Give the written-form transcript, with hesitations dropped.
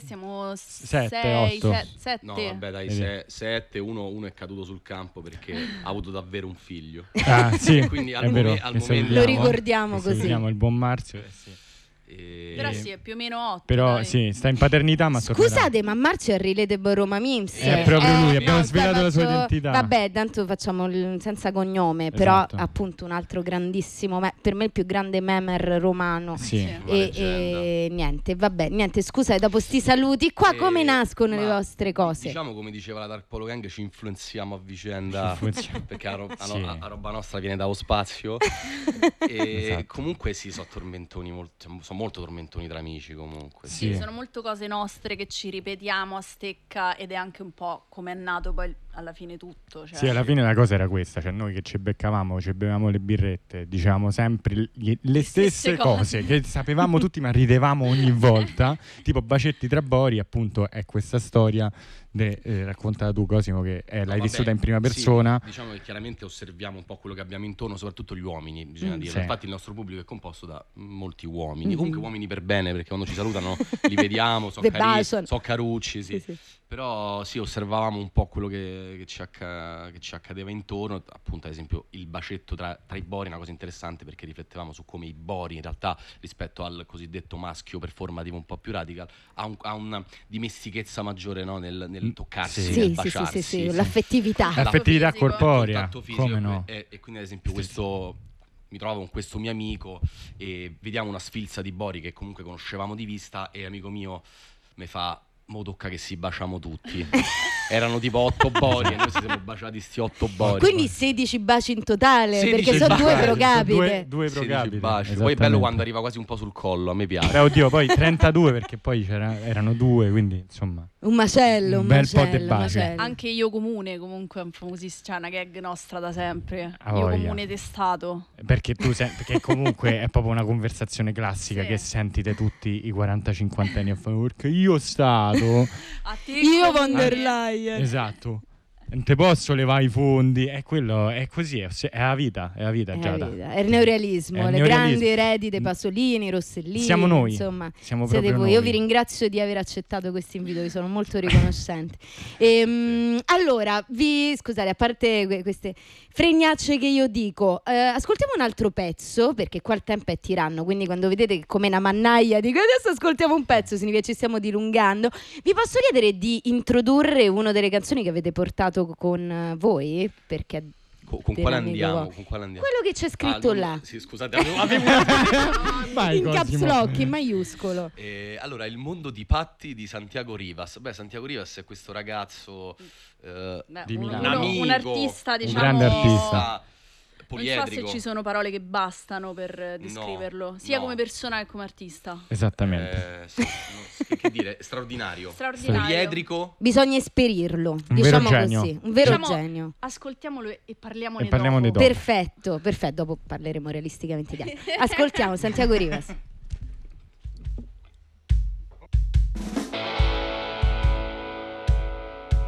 siamo 7, 8. 7. No, vabbè, dai, 7, uno è caduto sul campo perché ha avuto davvero un figlio. Ah, sì, Quindi è vero, al che momento salutiamo, lo ricordiamo che così. salutiamo il buon Marzio. Sì. Però sì, è più o meno 8. Però dai. sì, sta in paternità, ma tornerà. Scusate, ma Marzio è Relatable Roma Memes. È proprio lui, abbiamo no, svelato la sua identità. Vabbè, tanto facciamo senza cognome, Esatto. però appunto un altro grandissimo, per me il più grande memer romano. Sì. E niente, vabbè, niente, scusa, dopo sti saluti qua come nascono le vostre cose? Diciamo, come diceva la Dark Polo Gang, ci influenziamo a vicenda perché a roba nostra viene dallo spazio. E esatto. comunque sì, sono molto tormentoni tra amici comunque. Sì, sono molto cose nostre che ci ripetiamo a stecca ed è anche un po' come è nato poi alla fine tutto. Cioè. Sì, alla fine la cosa era questa, cioè noi che ci beccavamo, ci bevevamo le birrette, dicevamo sempre le stesse cose che sapevamo tutti ma ridevamo ogni volta, tipo Bacetti tra Bori, appunto è questa storia, raccontala tu Cosimo che l'hai vissuta in prima persona. Sì, diciamo che chiaramente osserviamo un po' quello che abbiamo intorno, soprattutto gli uomini, bisogna dirlo. Sì. Infatti il nostro pubblico è composto da molti uomini, comunque uomini per bene, perché quando ci salutano li vediamo, sono carini, sono carucci, sì. Però sì, osservavamo un po' quello che ci accadeva intorno, appunto ad esempio il bacetto tra i bori, una cosa interessante perché riflettevamo su come i bori in realtà rispetto al cosiddetto maschio performativo un po' più radical ha una dimestichezza maggiore, no? nel toccarsi, nel baciarsi. Sì, l'affettività corporea, fisico, come no? E quindi ad esempio mi trovo con questo mio amico e vediamo una sfilza di bori che comunque conoscevamo di vista e amico mio mi fa: mo tocca che si baciamo tutti. Erano tipo 8 bori e noi ci siamo baciati sti 8 bori. Quindi 16 baci in totale, perché sono 2 procapite. Due procapite. Baci. Poi è bello quando arriva quasi un po' sul collo, a me piace. Oddio, poi 32 perché poi erano 2, quindi insomma un macello, un bel po' di baci. Anche Io Comune comunque è un famosissimo, cioè una gag nostra da sempre. Io Comune testato. Perché perché comunque è proprio una conversazione classica che sentite tutti i 40-50 anni a fare, perché io stato io von der Leyen. Esatto. Non te posso levare i fondi, è quello, è così, è la vita, Giada. È il neorealismo, le grandi eredi dei Pasolini, Rossellini. Siamo noi, insomma, siamo siete proprio voi. noi. Io vi ringrazio di aver accettato questo invito, vi sono molto riconoscente. Allora, scusate, a parte queste fregnacce che io dico, ascoltiamo un altro pezzo, perché qua il tempo è tiranno, quindi quando vedete che come una mannaia dico adesso ascoltiamo un pezzo, significa che ci stiamo dilungando. Vi posso chiedere di introdurre una delle canzoni che avete portato con voi? Perché con quale andiamo? Quello che c'è scritto là. Sì, scusate, in caps lock, in maiuscolo. Allora, Il mondo di Patti di Santiago Rivas. Santiago Rivas è questo ragazzo di Milano, un amico, un artista, diciamo, un grande artista. Non so se ci sono parole che bastano per descriverlo, sia come persona che come artista. Esattamente. Che dire, straordinario. Poliedrico. Bisogna esperirlo, un diciamo vero genio. così, un vero genio. Ascoltiamolo e parliamone dopo. Perfetto, dopo parleremo realisticamente di altro. Ascoltiamo Santiago Rivas.